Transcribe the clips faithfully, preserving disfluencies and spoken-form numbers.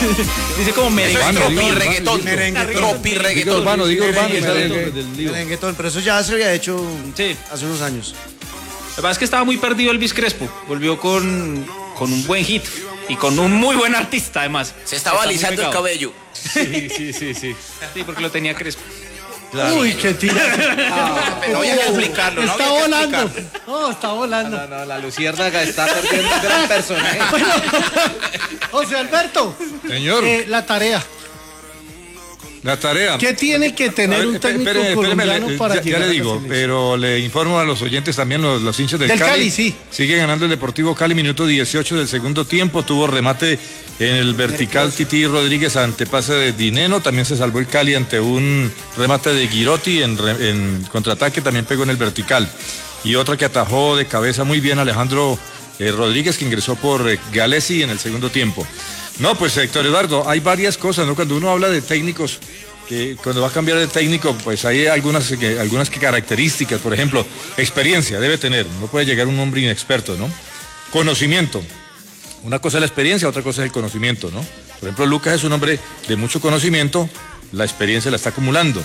Dice como merengue. Tropi reggaetón. Tropi reggaetón. Urbano, digo urbano. Merenguetón, pero eso ya se había hecho Sí. hace unos años. Lo que pasa es que estaba muy perdido Elvis Crespo. Volvió con, con un buen hit y con un muy buen artista, además. Se estaba alisando el cabello. Sí, sí, sí, sí. Sí, porque lo tenía Crespo. Claro. Uy, qué tira. Ah, pero había que explicarlo, ¿no? Está Había que volando. explicarlo. No, está volando. No, no, la luciérnaga está perdiendo un gran personaje. Bueno, José Alberto. Señor, eh, la tarea. la tarea. ¿Qué tiene que tener A ver, un técnico espéreme, espéreme, colombiano le- para ya, llegar ya le a la digo, selección? pero le informo a los oyentes también, los, los hinchas del, Del Cali, sí. Sigue ganando el Deportivo Cali, minuto dieciocho del segundo tiempo. Tuvo remate en el vertical Titi Rodríguez ante pase de Dineno. También se salvó el Cali ante un remate de Girotti en, re- en contraataque. También pegó en el vertical. Y otra que atajó de cabeza muy bien Alejandro eh, Rodríguez, que ingresó por eh, Galesi en el segundo tiempo. No, pues Héctor Eduardo, hay varias cosas, ¿no? Cuando uno habla de técnicos, que cuando va a cambiar de técnico, pues hay algunas, que- algunas que características. Por ejemplo, experiencia debe tener, no puede llegar un hombre inexperto, ¿no? Conocimiento. Una cosa es la experiencia, otra cosa es el conocimiento, ¿no? Por ejemplo, Lucas es un hombre de mucho conocimiento, la experiencia la está acumulando.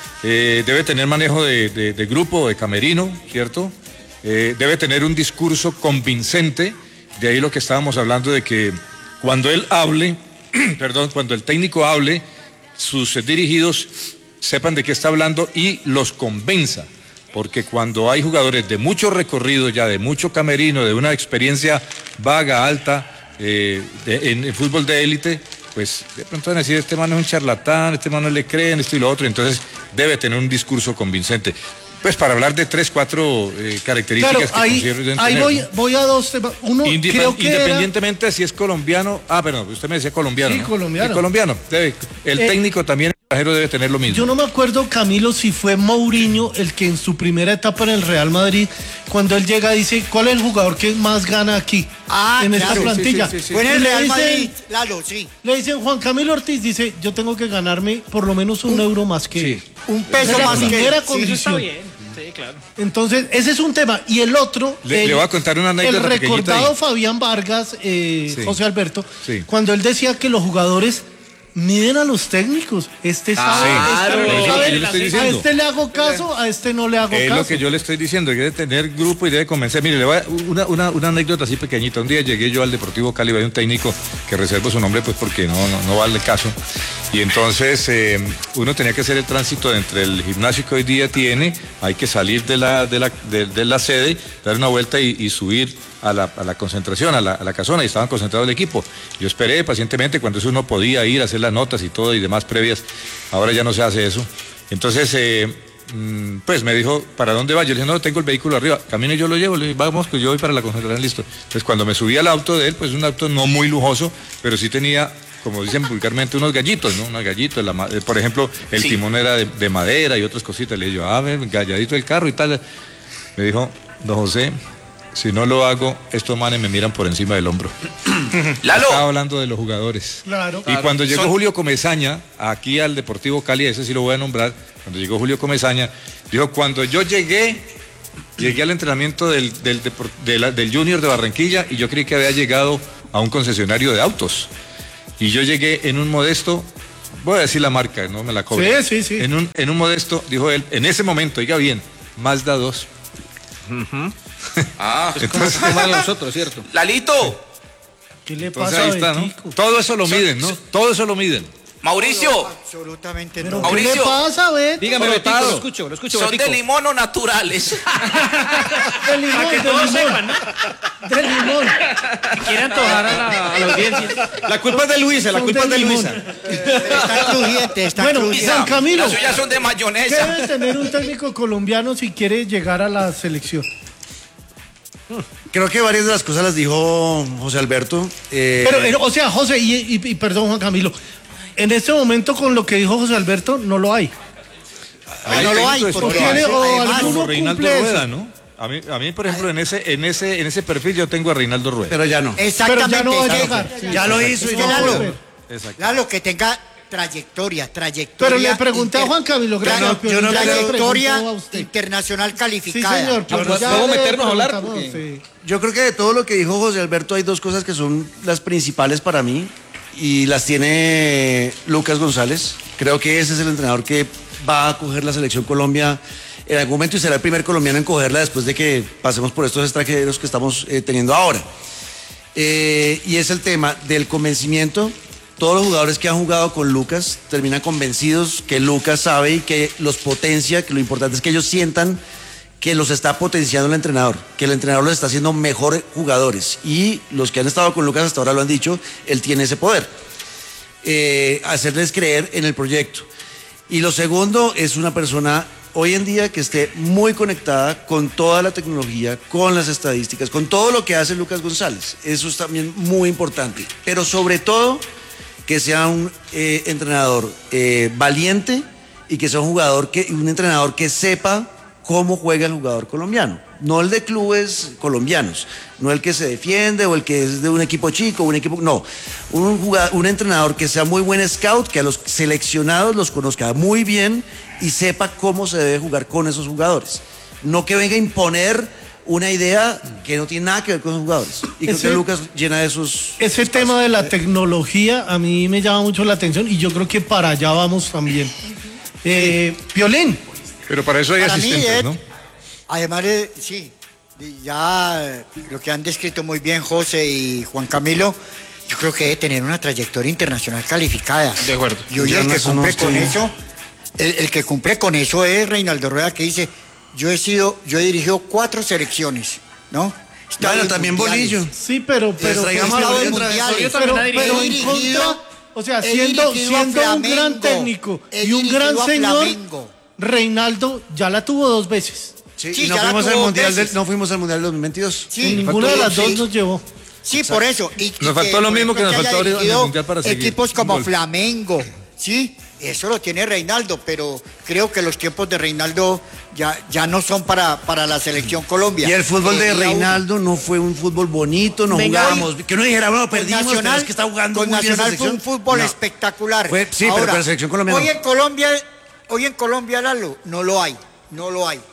Eh, debe tener manejo de, de- de grupo, de camerino, ¿cierto? Eh, debe tener un discurso convincente, de ahí lo que estábamos hablando de que cuando él hable, perdón, cuando el técnico hable, sus dirigidos sepan de qué está hablando y los convenza. Porque cuando hay jugadores de mucho recorrido ya, de mucho camerino, de una experiencia vaga, alta, eh, de- en el fútbol de élite, pues de pronto van a decir, este man es un charlatán, este man no le creen, esto y lo otro. Entonces debe tener un discurso convincente. Pues para hablar de tres, cuatro eh, características Claro, que ahí, considero deben ahí tener, voy, ¿no? voy a dos temas. Uno, Indep- creo que era- independientemente de si es colombiano, ah, perdón, usted me decía colombiano, Sí, ¿no? colombiano. Sí, colombiano, debe, el Eh, técnico también extranjero debe tener lo mismo. Yo no me acuerdo, Camilo, si fue Mourinho el que en su primera etapa en el Real Madrid, cuando él llega, dice, ¿cuál es el jugador que más gana aquí? Ah, en esta claro, sí, plantilla. sí, sí, sí. Fue en Y el le Real dicen- Madrid, claro, sí. Le dicen, Juan Camilo Ortiz, dice, yo tengo que ganarme por lo menos un, euro más que él. Un Esa peso es la más que primera él. Sí, eso está condición. bien. Sí, claro. Entonces, ese es un tema. Y el otro, Le- el, le voy a contar una anécdota el pequeñita recordado ahí. Fabián Vargas, eh, Sí. José Alberto, Sí. cuando él decía que los jugadores miden a los técnicos. Este sabe, Claro. este no Es lo que sabe, yo le estoy a diciendo. este le hago caso, a este no le hago Es caso. lo que yo le estoy diciendo, que debe tener grupo y debe convencer. Mire, le voy a, una, una, una anécdota así pequeñita. Un día llegué yo al Deportivo Cali, hay un técnico que reservo su nombre pues porque no, no, no vale caso. Y entonces eh, uno tenía que hacer el tránsito entre el gimnasio que hoy día tiene, hay que salir de la, de la, de, de la sede, dar una vuelta y, y subir a la, a la concentración, a la, a la casona, y estaban concentrados el equipo. Yo esperé pacientemente cuando eso uno podía ir a hacer las notas y todo y demás previas. Ahora ya no se hace eso. Entonces, eh, mm, pues me dijo, ¿para dónde va? Yo le dije, no, tengo el vehículo arriba. Camino y yo lo llevo. Le dije, vamos, que yo voy para la concentración, listo. Entonces, cuando me subí al auto de él, pues un auto no muy lujoso, pero sí tenía, como dicen vulgarmente, unos gallitos, ¿no? Unos gallitos. La ma- eh, por ejemplo, el Sí. timón era de, de madera y otras cositas. Le dije yo, a ver, galladito el carro y tal. Me dijo, don José, si no lo hago, estos manes me miran por encima del hombro. Lalo. Estaba hablando de los jugadores. Claro. Y cuando llegó Son- Julio Comesaña, aquí al Deportivo Cali, ese sí lo voy a nombrar, cuando llegó Julio Comesaña, dijo, cuando yo llegué, llegué al entrenamiento del, del, depor- de la- del Junior de Barranquilla y yo creí que había llegado a un concesionario de autos. Y yo llegué en un modesto, voy a decir la marca, no me la cobren. Sí, sí, sí. En un, en un modesto, dijo él, en ese momento, oiga bien, Mazda dos. Ah, Entonces, Como a nosotros, ¿cierto? Lalito, ¿Qué le entonces pasa ahí a está, ¿no? Betico? Todo eso lo miden, ¿no? Todo eso lo miden. Mauricio, Absolutamente ¿Pero no. qué le Mauricio. pasa, Beto? Dígame, Betico, Frotado. lo escucho, lo escucho, son Betico. de limón o naturales. De limón, de limón. De limón. Quiere antojar a la, a la audiencia. La culpa es de Luisa, la Son culpa es de de limón. Luisa. Está crujiente, está Bueno, crujiente. San Camilo, Las suyas son de ¿qué mayonesa. debe tener un técnico colombiano si quiere llegar a la selección? Creo que varias de las cosas las dijo José Alberto. eh, Pero, eh, o sea, José, y, y- y perdón, Juan Camilo, en este momento con lo que dijo José Alberto, no lo hay. ah, no lo hay. técnicos porque ¿O tiene- o además- alguno Como Reinaldo cumple eso? Rueda, ¿no? A mí, a mí, por ejemplo, en ese, en ese, en ese perfil yo tengo a Reinaldo Rueda. Pero ya no. Pero ya no va a exacto. llegar. Ya lo hizo y No no va a lo volver. Exacto. Claro, que tenga trayectoria, trayectoria. Pero le pregunté a inter- Juan Camilo, Tra- gracias, yo no pero ya le trayectoria pregunto a usted. internacional Sí, calificada. señor, pero ¿Podemos ya le meternos a hablar? preguntamos, Porque- sí. Yo creo que de todo lo que dijo José Alberto hay dos cosas que son las principales para mí. y las tiene Lucas González. Creo que ese es el entrenador que va a coger la selección Colombia en algún momento y será el primer colombiano en cogerla después de que pasemos por estos extranjeros que estamos eh, teniendo ahora. Eh, y es el tema del convencimiento. Todos los jugadores que han jugado con Lucas terminan convencidos que Lucas sabe y que los potencia, que lo importante es que ellos sientan que los está potenciando el entrenador, que el entrenador los está haciendo mejores jugadores. Y los que han estado con Lucas hasta ahora lo han dicho, él tiene ese poder. Eh, hacerles creer en el proyecto. Y lo segundo es una persona hoy en día que esté muy conectada con toda la tecnología, con las estadísticas, con todo lo que hace Lucas González. Eso es también muy importante. Pero sobre todo, que sea un eh, entrenador eh, valiente y que sea un jugador que, un entrenador que sepa cómo juega el jugador colombiano, no el de clubes colombianos, no el que se defiende o el que es de un equipo chico, un equipo, no, un, jugador, un entrenador que sea muy buen scout, que a los seleccionados los conozca muy bien y sepa cómo se debe jugar con esos jugadores, no que venga a imponer una idea que no tiene nada que ver con los jugadores. Y creo Ese- que Lucas llena de esos... Ese tema de la tecnología a mí me llama mucho la atención y yo creo que para allá vamos también. Eh, Piolín. Pero para eso hay Para mí, asistentes, Ed, ¿no? Además, de, sí, y ya eh, lo que han descrito muy bien José y Juan Camilo, yo creo que debe tener una trayectoria internacional calificada. De acuerdo. Y hoy Ya el no, que eso no cumple estoy- con eso, el, el que cumple con eso es Reinaldo Rueda, que dice, yo he sido, yo he dirigido cuatro selecciones, ¿no? Estado Bueno, en también mundiales. Bolillo. Sí, pero, pero, traigamos pero- a Bolillo en otra vez. mundiales. pero, también ha pero en dirigido- contra, o sea, he siendo, dirigido a siendo un gran Flamengo, técnico he y un gran dirigido a señor, Flamengo. Reinaldo ya la tuvo dos veces. Sí, Sí, y no ya la fuimos, al tuvo mundial del, veces. no fuimos al Mundial del dos mil veintidós. Sí, En ninguna de las sí. dos nos llevó. Sí, por eso. Y, y Nos faltó lo por mismo que nos haya faltó ahora en el dirigido Mundial para seguir. equipos como Gol. Flamengo, ¿sí? Eso lo tiene Reinaldo, pero creo que los tiempos de Reinaldo ya, ya no son para, para la selección Colombia. Y el fútbol de Eh, y aún- Reinaldo no fue un fútbol bonito, no Venga, jugábamos. Que uno dijera, bueno, Con perdimos, pero Nacional, es que está jugando con muy bien esa Nacional fue selección. un fútbol No. espectacular. Fue- sí, pero con la selección colombiana Hoy no. en Colombia, hoy en Colombia, Lalo, no lo hay, no lo hay.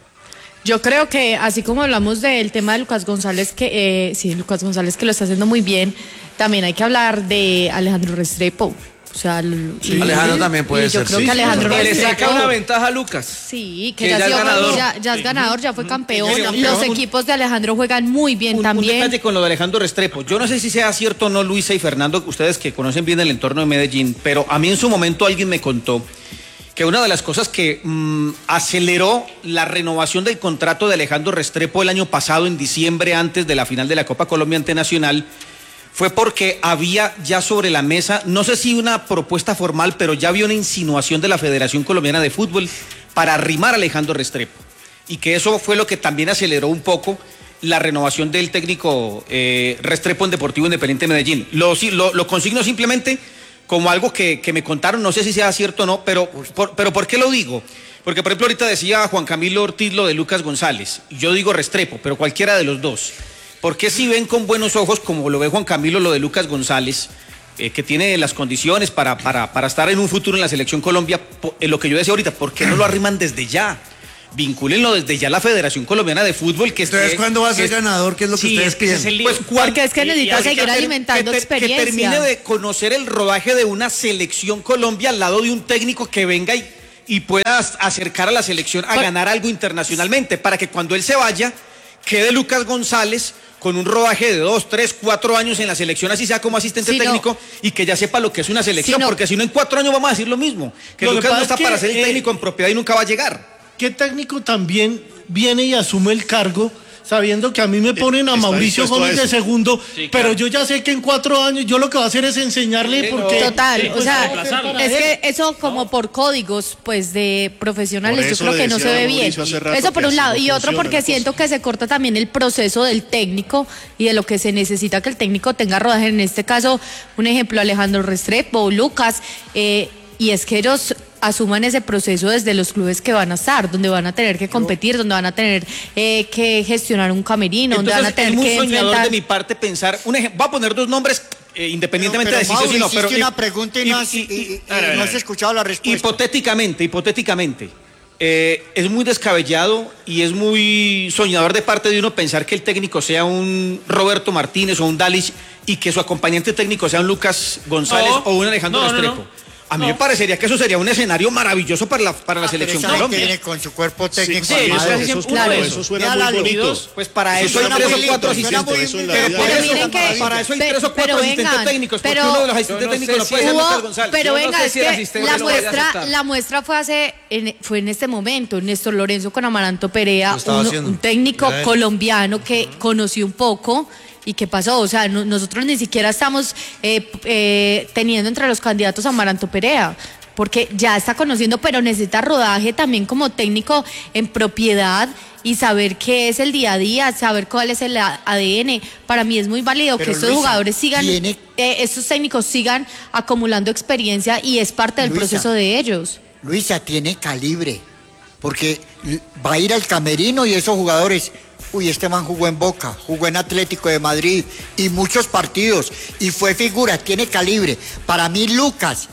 Yo creo que así como hablamos del tema de Lucas González, que eh, sí, Lucas González que lo está haciendo muy bien, también hay que hablar de Alejandro Restrepo. O sea, el- y- Alejandro también puede y yo ser, creo sí, que sí, Alejandro Que le Restrepo. saca una ventaja a Lucas. Sí, que, Que ya, ya ha es sido- ganador. ya, ya es ganador, ya fue campeón. Ya es campeón. Los equipos de Alejandro juegan muy bien Un, un también. detalle con lo de Alejandro Restrepo. Yo no sé si sea cierto o no, Luisa y Fernando, ustedes que conocen bien el entorno de Medellín, pero a mí en su momento alguien me contó que una de las cosas que mm, aceleró la renovación del contrato de Alejandro Restrepo el año pasado, en diciembre, antes de la final de la Copa Colombia ante Nacional, fue porque había ya sobre la mesa, no sé si una propuesta formal, pero ya había una insinuación de la Federación Colombiana de Fútbol para arrimar a Alejandro Restrepo. Y que eso fue lo que también aceleró un poco la renovación del técnico eh, Restrepo en Deportivo Independiente de Medellín. Lo, si- lo, lo consigno simplemente como algo que, que me contaron, no sé si sea cierto o no, pero por, pero ¿por qué lo digo? Porque, por ejemplo, ahorita decía Juan Camilo Ortiz lo de Lucas González. Yo digo Restrepo, pero cualquiera de los dos. ¿Por qué si ven con buenos ojos, como lo ve Juan Camilo, lo de Lucas González, eh, que tiene las condiciones para, para, para estar en un futuro en la Selección Colombia, po- eh, lo que yo decía ahorita, ¿por qué no lo arriman desde ya? Vincúlenlo desde ya a la Federación Colombiana de Fútbol. Que Entonces, esté- ¿cuándo va a ser que- ganador? ¿Qué es lo que Sí, ustedes es que ese es piden? el lío. Pues, Porque es que Y- y necesita ahorita seguir que- alimentando que, ter- experiencia. Que termine de conocer el rodaje de una selección Colombia al lado de un técnico que venga y, y pueda acercar a la selección a Por- ganar algo internacionalmente, para que cuando él se vaya, quede Lucas González con un rodaje de dos, tres, cuatro años en la selección, así sea como asistente Sí, no. técnico, y que ya sepa lo que es una selección, Sí, no. porque si no en cuatro años vamos a decir lo mismo, que Lo que Lucas no pasa está es que, para ser el eh, técnico en propiedad y nunca va a llegar. ¿Qué técnico también viene y asume el cargo sabiendo que a mí me ponen a está Mauricio dispuesto a Gómez de eso. segundo, Sí, pero claro. yo ya sé que en cuatro años yo lo que voy a hacer es enseñarle porque... Total, Sí, o pues, sea, reemplazarlo. es que eso como por códigos pues de profesionales Por yo eso creo le que no se decía ve a bien. Mauricio hace rato Eso por que un así lado no y otro funciona porque la siento cosa. que se corta también el proceso del técnico y de lo que se necesita que el técnico tenga rodaje. En este caso, un ejemplo, Alejandro Restrepo, Lucas, eh, y es que ellos asuman ese proceso desde los clubes que van a estar, donde van a tener que competir, donde van a tener eh, que gestionar un camerino, donde van a Entonces, tener es muy que soñador enfrentar... de mi parte pensar, un ejemplo, voy a poner dos nombres eh, independientemente Pero, de si Mauro, sí o si no, hiciste pero una pregunta y no has- y- y- y no has escuchado la respuesta. Hipotéticamente, hipotéticamente, Eh, es muy descabellado y es muy soñador de parte de uno pensar que el técnico sea un Roberto Martínez o un Dalic y que su acompañante técnico sea un Lucas González No, o un Alejandro no, no, Restrepo. no. A mí No. me parecería que eso sería un escenario maravilloso para la, para la Ah, pero selección esa gente Colombia. viene con su cuerpo técnico. sí, armado. eso es Eso, Claro. suena, eso suena Vea muy la bonito. luz. Pues para Eso eso hay suena tres muy o lindo, cuatro suena asistentes. muy Eso en la pero vida por Pero eso- miren que- Para eso hay pe- tres o cuatro pero asistentes vengan, técnicos, porque pero- uno de los asistentes Yo no técnicos sé no si puede ser Hubo- Lucas González. pero Yo no venga, sé es si el que asistente la lo vaya a muestra, aceptar. la muestra fue hace, en- fue en este momento, Néstor Lorenzo con Amaranto Perea, Lo estaba uno- haciendo. un técnico Era él. colombiano que conoció un poco. ¿Y qué pasó? O sea, no- nosotros ni siquiera estamos eh, eh, teniendo entre los candidatos a Amaranto Perea, porque ya está conociendo, pero necesita rodaje también como técnico en propiedad y saber qué es el día a día, saber cuál es el A D N. Para mí es muy válido Pero, que estos Luisa, jugadores sigan, tiene- eh, estos técnicos sigan acumulando experiencia y es parte del Luisa. proceso de ellos. Luisa tiene calibre, porque l- va a ir al camerino y esos jugadores, uy, este man jugó en Boca, jugó en Atlético de Madrid y muchos partidos y fue figura, tiene calibre. Para mí Lucas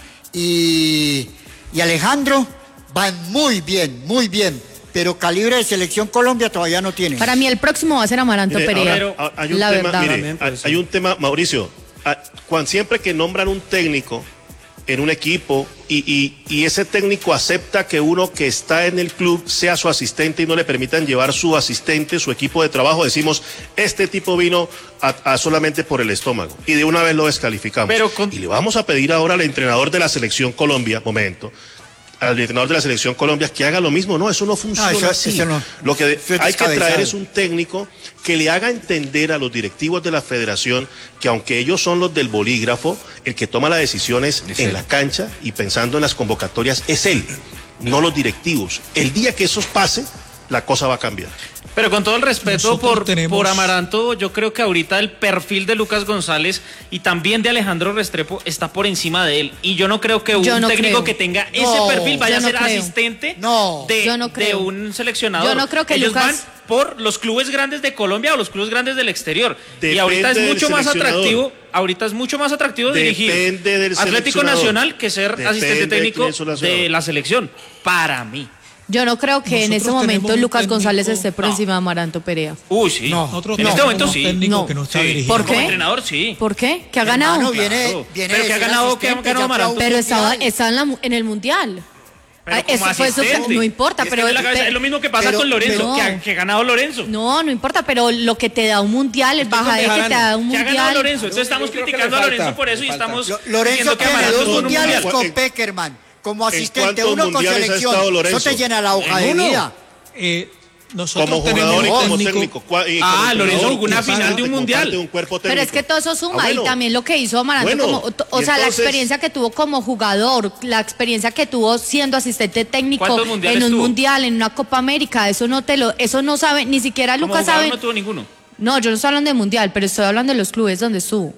y, y Alejandro van muy bien, muy bien, pero calibre de selección Colombia todavía no tiene. Para mí el próximo va a ser Amaranto Mire, Perea, ahora, ah, hay un la tema, verdad. mire, También puede hay- ser. hay un tema, Mauricio, ah, cuando siempre que nombran un técnico en un equipo y, y- y ese técnico acepta que uno que está en el club sea su asistente y no le permitan llevar su asistente, su equipo de trabajo, decimos, este tipo vino a, a solamente por el estómago y de una vez lo descalificamos. Pero con- Y le vamos a pedir ahora al entrenador de la selección Colombia, momento, al entrenador de la selección Colombia que haga lo mismo. No, eso no funciona eso- así. eso no. Lo que de- Eso es hay que traer descabezado. es un técnico que le haga entender a los directivos de la federación que aunque ellos son los del bolígrafo, el que toma las decisiones Es en él. la cancha y pensando en las convocatorias es él, no los directivos. El día que eso pase, la cosa va a cambiar. Pero con todo el respeto Nosotros por, tenemos- por Amaranto, yo creo que ahorita el perfil de Lucas González y también de Alejandro Restrepo está por encima de él. Y yo no creo que Yo un no técnico creo. que tenga No, ese perfil vaya yo a no ser creo. asistente No, de, yo no de creo. un seleccionador. Yo no creo que Ellos Lucas- van por los clubes grandes de Colombia o los clubes grandes del exterior. y Depende ahorita es del mucho más seleccionador. atractivo, ahorita es mucho más atractivo dirigir Depende del Atlético seleccionador. Nacional que ser Depende asistente de técnico quién es el de seleccionador. la selección. Para mí. Yo no creo que en Nosotros este momento tenemos un Lucas técnico- González esté por No. encima de Amaranto Perea. Uy, sí. No. Nosotros en no este momento tenemos sí. técnico No. que no está Sí. dirigiendo. ¿Por Como qué? entrenador, sí. ¿Por qué? ¿Que ha ganado? Hermano, viene, Claro. viene Pero de que ha ser ganado, que ha asistente, ganado ya fue a un Amaranto. Pero estaba, mundial. estaba en, la mu- en el mundial. Pero Ah, como eso fue su- asistente. no importa, Y es que pero- es, la cabeza, pero- es lo mismo que pasa pero- con Lorenzo, pero- que, ha, que ha ganado Lorenzo. No, no importa, pero lo que te da un mundial, el bajaje que te da un Que ha ganado mundial. Lorenzo. Entonces estamos Yo creo que criticando le a Lorenzo falta, por eso y le falta. estamos Lo- Lorenzo diciendo que tiene Amaranto dos es un mundiales mundial. con ¿En- Peckerman como en asistente, cuántos uno con mundiales ha selección. estado Lorenzo? Eso te llena la hoja de Uno. vida. Eh, nosotros Como tenemos jugador y un como técnico- técnico. Cua- y Ah, como Lorenzo entrenador, jugó una comparte- final de un mundial. comparte un cuerpo Pero es técnico. que todo eso suma Ah, bueno. y también lo que hizo Amaranto Bueno, como, o y sea, la entonces- experiencia que tuvo como jugador, la experiencia que tuvo siendo asistente técnico ¿Cuántos mundiales en un tuvo? mundial, en una Copa América, eso no te lo, eso no sabe, ni siquiera Como Lucas jugador sabe. no tuvo ninguno. No, yo no estoy hablando de mundial, pero estoy hablando de los clubes donde estuvo.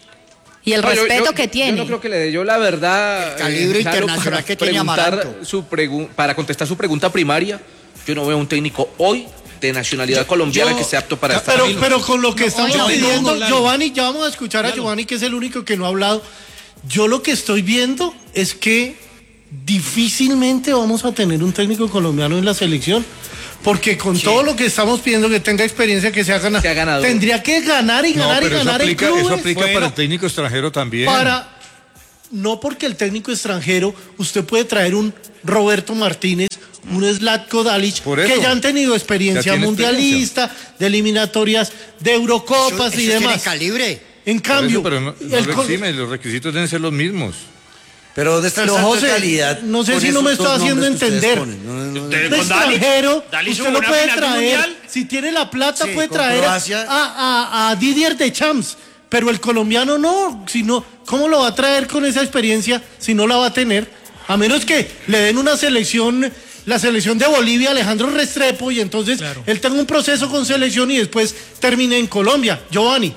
Y el No, yo- respeto yo- que tiene. Yo no creo que le dé yo la verdad. El calibre claro, internacional para que tiene preguntar Amaranto. su pregu- para contestar su pregunta primaria, yo no veo un técnico hoy de nacionalidad colombiana yo- que sea apto para esta Pero, liga. pero con lo que estamos no, no, pidiendo, no, Lalo. Giovanni, ya vamos a escuchar a Lalo. Giovanni, que es el único que no ha hablado. Yo lo que estoy viendo es que difícilmente vamos a tener un técnico colombiano en la selección. Porque con todo lo que estamos pidiendo, que tenga experiencia, que sea ganador, Sea ganador. tendría que ganar y No, ganar y pero eso ganar en aplica, eso clubes. aplica Bueno, para el técnico extranjero también. para no porque el técnico extranjero, usted puede traer un Roberto Martínez, un Zlatko Dalic, Por eso. que ya han tenido experiencia Ya tiene mundialista, de eliminatorias, de Eurocopas Eso- y eso tiene demás. calibre. En Por cambio, eso, pero no, no el lo co- exime, los requisitos deben ser los mismos. Pero ¿dónde está el Pero, salto de José, calidad? no sé con si no me esos está dos haciendo nombres que ustedes entender. ponen? No, no, no, Usted- un con Dalic, extranjero, Dalic usted jugó lo una puede final de traer, mundial. si tiene la plata, Sí, puede con traer Croacia. a, a, a Didier Deschamps, pero el colombiano no, si no, ¿cómo lo va a traer con esa experiencia si no la va a tener? A menos que le den una selección, la selección de Bolivia, Alejandro Restrepo, y entonces Claro. él tenga un proceso con selección y después termine en Colombia. Giovanni.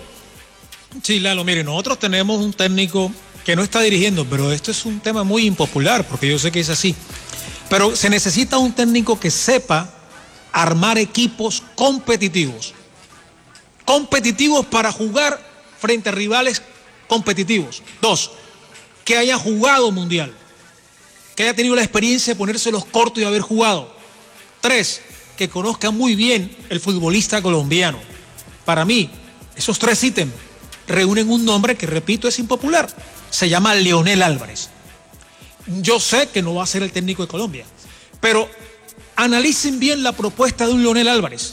Sí, Lalo, mire, nosotros tenemos un técnico que no está dirigiendo, pero esto es un tema muy impopular, porque yo sé que es así. Pero se necesita un técnico que sepa armar equipos competitivos. Competitivos para jugar frente a rivales competitivos. Dos, que haya jugado mundial. Que haya tenido la experiencia de ponérselos cortos y haber jugado. Tres, que conozca muy bien el futbolista colombiano. Para mí, esos tres ítems reúnen un nombre que, repito, es impopular. Se llama Leonel Álvarez. Yo sé que no va a ser el técnico de Colombia, pero analicen bien la propuesta de un Leonel Álvarez.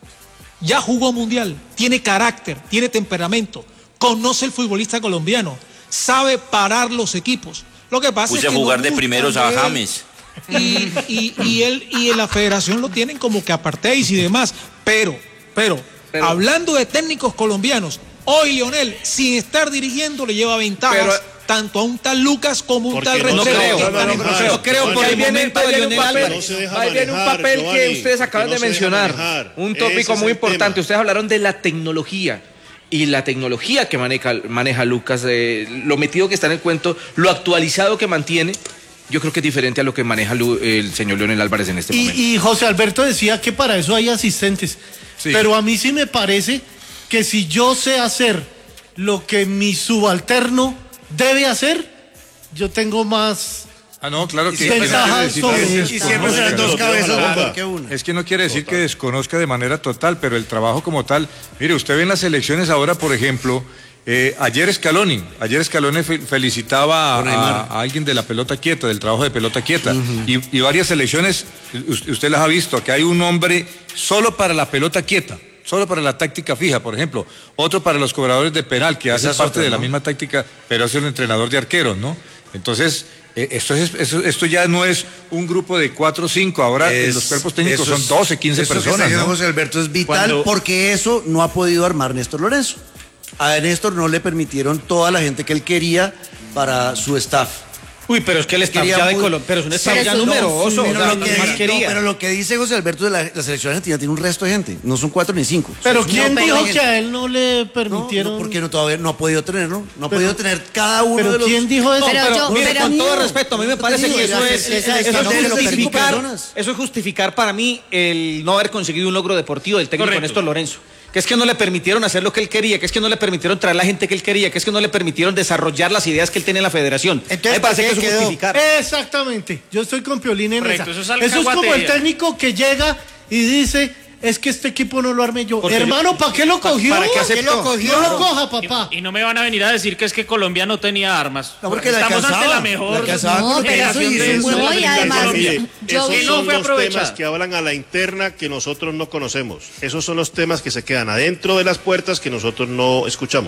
Ya jugó mundial, tiene carácter, tiene temperamento, conoce el futbolista colombiano, sabe parar los equipos. Lo que pasa Puse es que a jugar no de gusta primeros a ver- James. Y, y, y él y en la federación lo tienen como que apartéis y demás. Pero, pero, Pero- hablando de técnicos colombianos, hoy Leonel, sin estar dirigiendo, le lleva ventajas Pero- tanto a un tal Lucas como a un Porque tal no Restrepo. creo, no, no, no, manejar, no creo, Giovanni. porque ahí el viene, momento ahí de viene un Leonel papel, Álvarez. No se deja ahí viene un manejar, papel que Giovanni, ustedes acaban que no de se deja mencionar, manejar. un Ese tópico es muy el importante. tema. Ustedes hablaron de la tecnología y la tecnología que maneja, maneja Lucas, eh, lo metido que está en el cuento, lo actualizado que mantiene, yo creo que es diferente a lo que maneja Lu- el señor Leonel Álvarez en este momento. Y, y José Alberto decía que para eso hay asistentes. Sí. Pero a mí sí me parece que si yo sé hacer lo que mi subalterno debe hacer, yo tengo más Ah, no, claro que, Y que no ventaja quiere decir sobre- que y desconozca. siempre serán dos cabezas la mejor boca. que una. Es que no quiere decir que desconozca de manera total, pero el trabajo como tal, mire, usted ve en las elecciones ahora, por ejemplo, eh, ayer Scaloni, ayer Scaloni fe- felicitaba a, Con Neymar. a alguien de la pelota quieta, del trabajo de pelota quieta, y, y varias elecciones, us- usted las ha visto, que hay un hombre solo para la pelota quieta, solo para la táctica fija, por ejemplo, otro para los cobradores de penal, que hace es parte otra, de la ¿no? misma táctica, pero es el entrenador de arqueros, ¿no? Entonces, eh, esto, es, esto, esto ya no es un grupo de cuatro o cinco, ahora en los cuerpos técnicos eso son es- doce, quince eso que está personas, diciendo ¿no? José Alberto es vital Cuando- porque eso no ha podido armar Néstor Lorenzo. A Néstor no le permitieron toda la gente que él quería para su staff. Uy, pero es que el staff Quería ya de muy- Colombia, pero es un staff Pero ya eso- numeroso. Pero, o sea, lo ¿qué que, más no, quería? pero lo que dice José Alberto de la, la selección argentina tiene un resto de gente, no son cuatro ni cinco. Pero Son ¿quién un montón dijo de que gente. a él no le No, permitieron? no, porque no, todavía no ha podido tenerlo, no ha Pero- podido tener cada uno pero de los... ¿quién dijo eso? Pero Pero, yo- mire, pero- con todo respeto, a mí me parece que eso la- es, la- eso la- es la- la- la- justificar, personas. eso es justificar para mí el no haber conseguido un logro deportivo del técnico Correcto. Néstor Lorenzo. Que es que no le permitieron hacer lo que él quería, que es que no le permitieron traer la gente que él quería, que es que no le permitieron desarrollar las ideas que él tenía en la federación. Entonces, me parece que ¿por eso qué es quedó? justificar. Exactamente, yo estoy con Piolín en Correcto, esa. eso es Eso es como el alcahuatería. técnico que llega y dice, es que este equipo no lo armé yo. Porque Hermano, yo- ¿para qué lo pa- cogió? ¿para qué ¿Para aceptó? lo cogió? No lo coja, papá. Y no me van a venir a decir que es que Colombia no tenía armas. No, porque la Estamos ante alcanzaba, la mejor la alcanzaba con lo que generación hizo y de hizo un buen de la No, y selección además, Colombia. Mire, yo esos vi- no son fue los aprovechado. temas que hablan a la interna que nosotros no conocemos. Esos son los temas que se quedan adentro de las puertas que nosotros no escuchamos.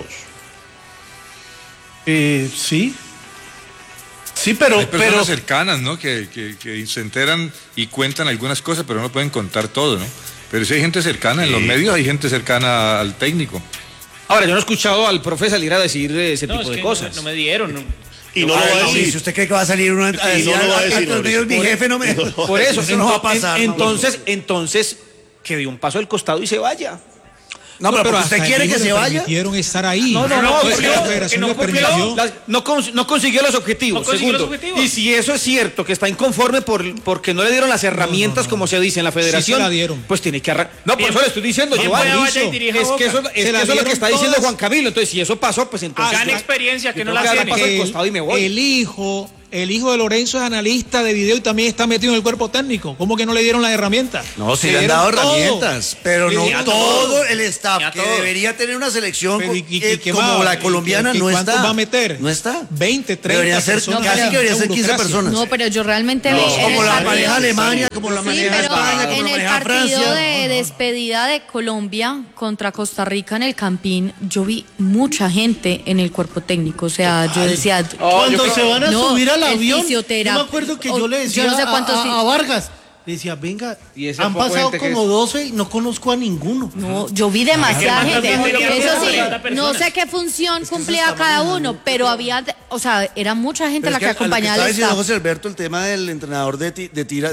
Eh, sí. Sí, pero, Hay personas pero cercanas, ¿no? Que, que, que se enteran y cuentan algunas cosas, pero no pueden contar todo, ¿no? Pero sí hay gente cercana, en los medios hay gente cercana al técnico. Ahora, yo no he escuchado al profe salir a decir eh, ese No, tipo es de que cosas. no, no me dieron. no. Y no lo va a No, decir. si usted cree que va a salir uno a Y decir, no lo va a "Ah, decir, estos medios, mi Mauricio. jefe no me... Por eso, eso no va a ento- pasar. en- no, entonces, entonces, que dé un paso al costado y se vaya. No, pero, porque usted hasta quiere ellos que se le vaya. permitieron estar ahí. No, no, no, Pues porque la no, federación que no le cumplió. permitió. Las- no, cons- no consiguió los objetivos. No consiguió Segundo, los objetivos. y si eso es cierto, que está inconforme por, porque no le dieron las herramientas, no, no. como se dice en la federación, Sí se la dieron. pues tiene que arrancar. No, por Bien. eso le estoy diciendo, Bien, Giovanni. vaya, vaya y dirija Es Boca. que eso, es Se que la eso es lo dieron que está diciendo todas. Juan Camilo. Entonces, si eso pasó, pues entonces. Gane yo- experiencia, que yo no tengo la dar tiene. paso al El- costado y me voy. El hijo, el hijo de Lorenzo es analista de video y también está metido en el cuerpo técnico. ¿Cómo que no le dieron las herramientas? No, sí Le le han dieron dado todo. herramientas, pero Le no dieron todo el staff Ya que todo. debería tener una selección Pero, co- ¿y- y- eh, y qué como más? la ¿Y- colombiana y- y no cuántos está. va a meter? No está. veinte, treinta Deberían ser, personas. casi que deberían ser quince Burocracia. personas. No, pero yo realmente vi en como el la partido- maneja Alemania, como la Sí, maneja pero España, como en la el maneja partido Francia. de despedida de Colombia contra Costa Rica en el Campín, yo vi mucha gente en el cuerpo técnico. O sea, yo decía, cuando se van a no, subir al el avión, yo fisioterapia- me acuerdo que o- yo le decía yo no sé cuántos a, fi- a- a Vargas, le decía, venga, Y ese han poco pasado gente que como es- doce y no conozco a ninguno. No, yo vi demasiada ¿Cuántas gente. veces teníamos Eso sí, cuarenta no personas? sé qué función cumplía cada uno, pero había, o sea, era mucha gente Pero la es que que a lo que acompañaba estaba al diciendo staff. José Alberto, el tema del entrenador de, ti- de tira,